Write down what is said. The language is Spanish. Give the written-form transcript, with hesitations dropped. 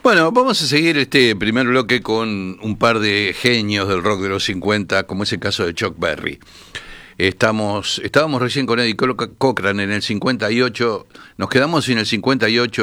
Bueno, vamos a seguir este primer bloque con un par de genios del rock de los 50, como es el caso de Chuck Berry. Estábamos recién con Eddie Cochran en el 58, nos quedamos en el 58